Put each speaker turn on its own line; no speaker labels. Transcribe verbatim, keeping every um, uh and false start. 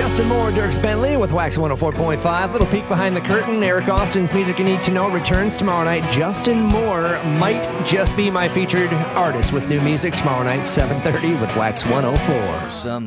Justin Moore, Dirks Bentley with Wax one oh four point five. Little peek behind the curtain. Eric Austin's Music You Need to Know returns tomorrow night. Justin Moore might just be my featured artist with new music tomorrow night, seven thirty with Wax one oh four.
Some